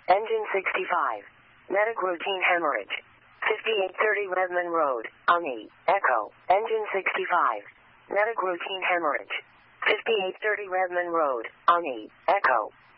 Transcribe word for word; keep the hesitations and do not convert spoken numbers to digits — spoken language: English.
Engine sixty-five. Medic routine hemorrhage. fifty-eight thirty Redmond Road, Ani, Echo. Engine sixty-five. Medic routine hemorrhage. fifty-eight thirty Redmond Road, Ani, Echo.